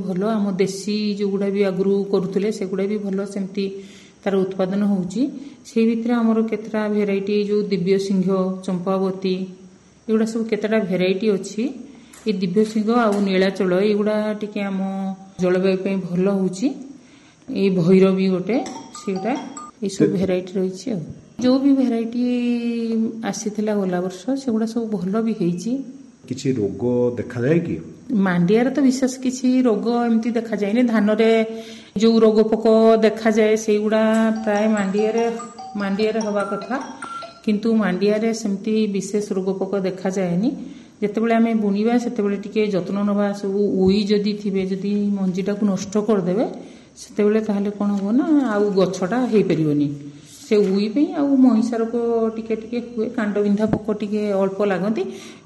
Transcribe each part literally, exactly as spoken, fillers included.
ଭଲ आम देशी जोगुड़ा भी आगु करुले सेगुड़ा भी भल सेमती तार उत्पादन होउची से भितर आमर केतटा भेराइटी जो दिव्य सिंह चंपावती एगुड़ा सब केतटा भेराइटी अच्छी ये दिव्य सिंह आ नीलाचल एगुड़ा टिके आम जलवायु भल होउची ये भैरवी गोटे सेटा ये सब भेराइटी रही जो भी भेराइटी आसीथिला गला वर्ष सेगुड़ा सब भल भी होइची किछि रोग देखा जाए कि मांडिया तो विशेष किसी रोग एमती देखा जाए धान रे जो रोग पोक देखा जाए से गुड़ा प्राय मांडिया रे मांडिया रे हवा कथा किंतु मांडिया रे सेमती विशेष रोग पोक देखा जाएनी जेतेबेले आमे बुनिबा सेतेबेले टिके जत्न नबा सब उई जदी थिबे जदी मंजीटा को नष्ट कर देबे सेतेबेले ताहले कोन हो ना आउ गछटा हेई परिबोनी से उई पे आ महिषार को टिके टिके हुए कांड बिंधा पोक टिके अल्प लगती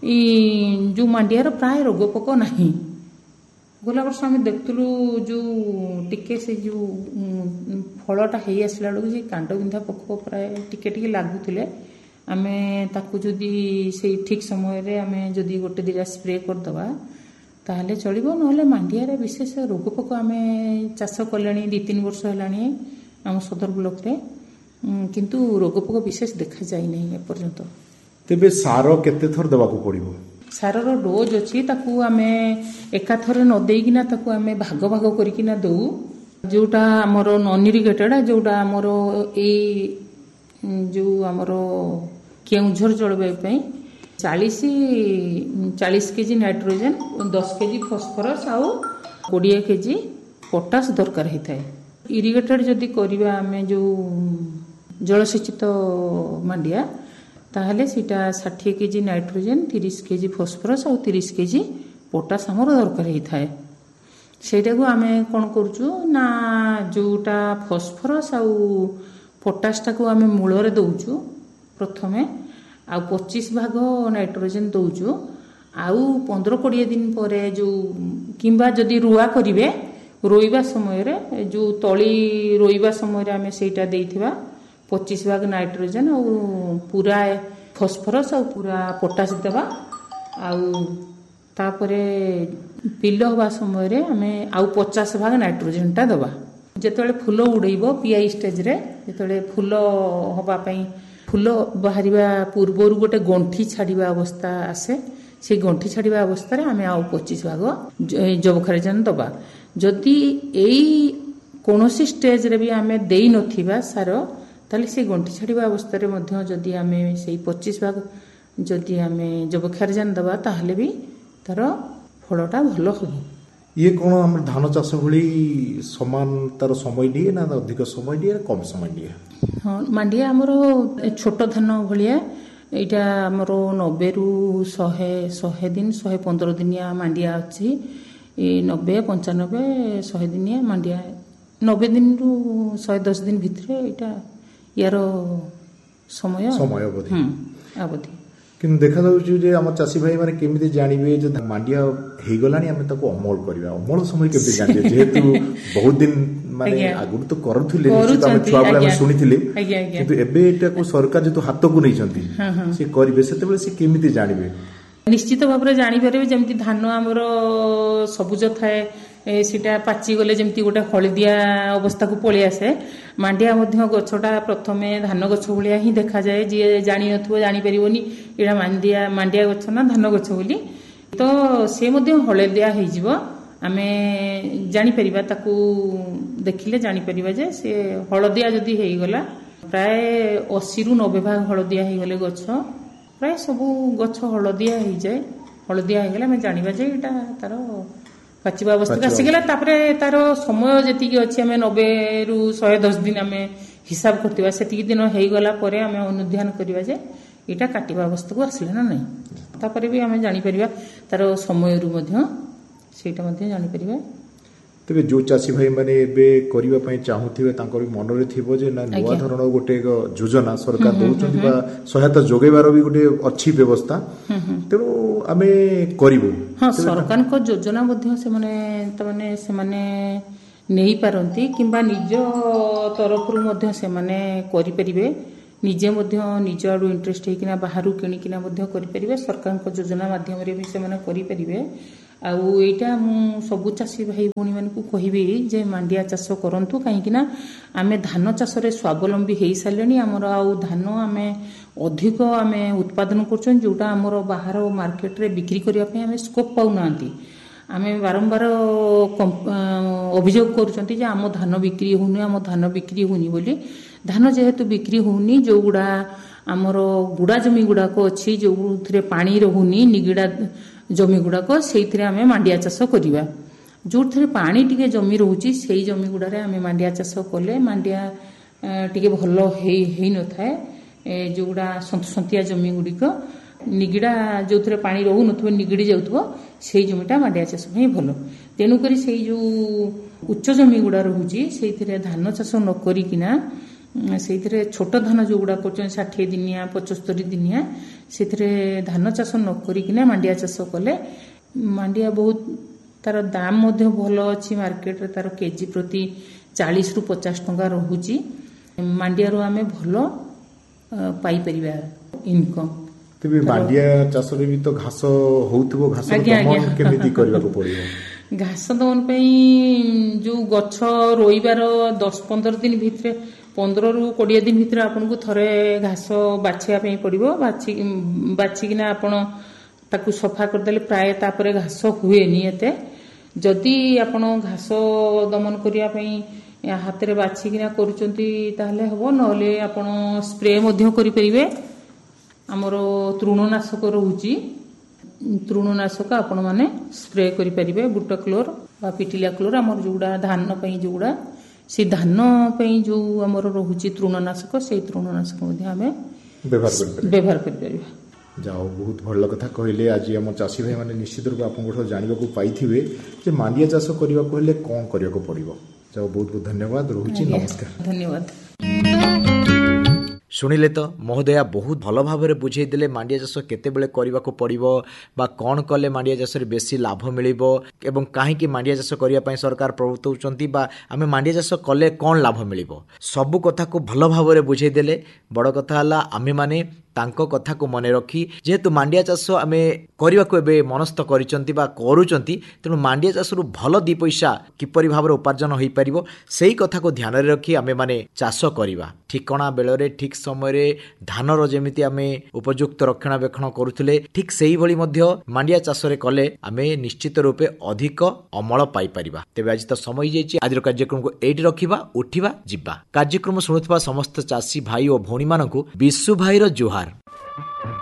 जो मांडियार प्राय रोग पोक नहीं गला वर्ष आम देखलु जो टिके से जो फलटा हो आसला बेलू से कांड बिंधा पोक प्राय टिके टिके लगुले आम ताकू जदि से ठीक समय आम जदि गोटे दिटा स्प्रे करदे ताहले चलिबो नहले मांडियार विशेष रोग पोक आम चाष कले दी तीन वर्ष है आम सदर ब्लॉक रे किंतु रोग पोक विशेष देखा जाए नहीं एपर्यंत तेबे सार केते थर देबाकू पड़िबो सार रो डोज अछि ताकू आमे एका थरे न देइकिना ताकू आमे भाग भाग करिकिना दउ जोटा हमरो नॉन इरिगेटेड जोटा हमरो ए जो हमरो केउझर जलवायु पई चालीस चालीस केजी नाइट्रोजन दस केजी फास्फोरस आउ बीस केजी पोटास दरकार होता है इरिगेटेड जदि करिबा आमे जो जलसेचित मांडिया ताहले सीटा साठ केजी नाइट्रोजन तीस केजी फॉस्फोरस और तीस केजी पोटास आमर दरकार होता है सेटा को आमे कोन करचु ना जोटा फॉस्फोरस आउ पोटासटा को आमे मूलरे दउचु प्रथमे आ पच्चीस भाग नाइट्रोजन दउचु आउ पंद्रह बीस दिन परे जो किंबा जदि रुआ करिवे रोइबा समय रे जो तली रोइबा समय रे आमे सेटा देइथिबा पच्चीस भाग नाइट्रोजन और पूरा फॉस्फोरस और पूरा पोटास देवा आउ तापरे पिल हवा समय रे आमे आउ पचास भाग नाइट्रोजन टा दवा जेतेबेले फूल उड़ेइबो पीआई स्टेज रे जेतेबेले फूल हवा पई फूल बाहरिबा पूर्वरु गोटे गंठी छाड़िबा अवस्था आसे से गंठी छाड़िबा अवस्था रे आमे आउ पच्चीस भाग जबखारजन दवा जदि एई कोनोसी स्टेज रे भी आमे देई नथिबा सार ताले से गंठी छाड़िबा अवस्था रे मध्य जदि आमे सेई पच्चीस भाग जदि आमे जबखारजन दवा ताहले भी तार फलटा भलो होबो ये कोन हमर धान चाष भली समान तार समय लिए ना अधिक समय लिए कम समय लिए हां मांडिया हमरो छोट धान भलिया एटा हमरो नब्बे रु सौ सौ दिन सौ पंद्रह दिनिया मांडिया अछि ए नब्बे पंचानबे सौ दिनिया मांडिया नब्बे दिन रु सौ दस दिन भितरे एटा यार समय समय अवधि अवधि किन देखा जाउछु जे हम चासी भाई माने केमिति जानिबे जे मांडिया हे गलानी हम ताको अमल करबा अमल समय केमिति जानिबे जेहेतु बहुत दिन माने आगु तो करथुले निश्चित हम छुआ बला हम सुनिथिले किंतु एबे एटा को सरकार जेतु हाथ को नै छथि से करबे सेतेबेले से केमिति जानिबे निश्चित भाव में जापर जमी धान आमर सबुज थाए सीटा पाची गले जमी गोटे हलदिया अवस्था को पलि आसे मांडिया गछटा प्रथमे धान गछ भाया ही देखा जाए जी जानी नथिबो जानी परिबोनी एटा मांडिया मांडिया गछ ना धान गछ बोली तो से हलदिया हो जिवो आमे जानी परिबा ताकू देखिले जानी परिबा जे से हलदिया जदी हेई गला प्राय अस्सी रु नब्बे भाग हलदिया हेई गले गछ प्राय सबू गछ हलदिया हो जाए हलदिया हो गला जाना जे एटा तार पाचिबा अवस्था आसीगला तापरे तार समय जी अच्छी आम नब्बे रु शहे दस दिन आम हिसाब करवा से दिन हो गला परे आम अनुध्यान करवा जे एटा काटिबा अवस्था को आसला ना नहीं तापरे भी आम जापर तार समय रु सेटा जानी परिबा तेबे जो चासी भाई माने एबे करिबा पई चाहुथिबे तांकर मन रे थिबो जे ना नुवा धरण गोटे योजना सरकार दउछन बा सहायता जोगेबार भी गोटे अच्छी व्यवस्था तेणु आमे करिबो हां सरकार को योजना मध्ये से माने त माने से माने नेही पारंती किंबा निज तरफ रु मध्ये से माने करि परिबे निजे मध्ये निज आडू इंटरेस्ट हेकिना बाहरु किनिकिना मध्ये करि परिबे सरकार को योजना माध्यम रे भी से माने करि परिबे आउ एटा मु सबु चाषी भाई भौणी मानकु कहिबी जे मांडिया चाष करंतु काहेकि ना आमे धान चाष रे स्वावलंबी हेई सालेनी हमर आउ धान आमे अधिक आमे उत्पादन करछन जोटा हमर बाहर मार्केट रे बिक्री करिया पे आमे स्कोप पाउ नांती आमे बारंबार अभियोग करूछंती जे आम धान बिक्री होनी आम धान बिक्री होनी बोली धान जेहेतु बिक्री होनी जो गुड़ा आमर गुड़ा जमी गुड़ाक अच्छी जो पानी रहुनी निगिड़ा जमी गुड़ाक से आम मांडिया चाष करवा जो पानी टिके जमी रोची से जमी गुड़ारे आम मांडिया चाष कले मांडिया टिके भल हेई न थाए जो गुड़ा सन्तसंतिया जमी गुड़िक निगिड़ा जो पानी रहू न निगिड़ी जाउथबो से जमीटा मांडिया चाष भल तेणुक से जो उच्च जमी गुड़ा रोची से धान चाष न करिकिना से छोट धान जो गुड़ा कर षाठी दिनिया पचस्तरी दिनिया से धान चाष न करिकिना मांडिया चाष कले मांडिया बहुत तार दाम मध्य भल अच्छी मार्केट रे तार केजी प्रति चालीस रु पचास टंका रहुची मांडिया रो आमे भल पाई परिबा इनकम तबे मांडिया चाष रे भी तो घास होउतबो घास दमन केमिति करबा को पड़िबो घास दमन पई जो गछ रोइबार दस पंद्रह दिन भितरे पंद्रह रु कोड़े दिन भितर आपन को थरे घास बाछिया पे पड़िबो बाछि बाछिकिना आपन ताकू सफा कर देले प्राय तापरे घास हुए नि एते जदि आपन घास दमन करिया पई हाथ रे बाछिकिना करूचंती ताहले हबो नले आपन स्प्रे मध्य करि परिबे हमरो तृणनाशक रहूची तृणनाशक आपण माने स्प्रे करि परिबे बुटा क्लोर बा पिटिला क्लोर हमर जोडा धान पई जोडा से धान पई जो हमर रहूची तृणनाशक से तृणनाशक मध्ये हमें व्यवहार व्यवहार कर परिबा जाओ बहुत भल कथा कहले आज हम चाषी भाई माने निश्चित रूप आपन जानिबा को पाइथिबे जे मांडिया चाष करिबा को हेले कोन करिया को पड़िबो जाओ बहुत बहुत धन्यवाद रहूची नमस्कार धन्यवाद शुणिले तो महोदया बहुत भल भाव में बुझे देले मांडिया चाष केते बेले करबा को पड़िबो बा कोन कले मांडिया चाष रे बेसी लाभ मिलिबो एवं काहे कि मांडिया चाष करिया पई सरकार प्रवृत्त होचंती बा आमे मांडिया चाष कले कोन लाभ मिलिबो सब कथा को भल भाव में बुझे देले बड़ कथा हला आमे माने तांको कथा को मने रखी जेहेतु मांडिया चाष आमे करबा को एबे मनस्थ करिसंती बा करूचंती तेनु मांडिया चाष रु भल दी पैसा किपरि भाव रे उपार्जन होई परिबो सेही कथा को ध्यान रे रखी आमे माने चाष करबा ठिकणा बेल रे ठीक समय रे धान रो जेमिति आमे उपयुक्त रक्षणाबेक्षण करूथले ठीक सेही भली मध्य मांडिया चाष रे कले आमे निश्चित रूपे अधिक अमल पाई परिबा तेबे आज तो समय जेछि आज कार्यक्रम को एठी रखिबा उठिबा जिबा कार्यक्रम सुनुथबा समस्त चाषी भाई और भौणी मानकु विशु भाई रो जोहार।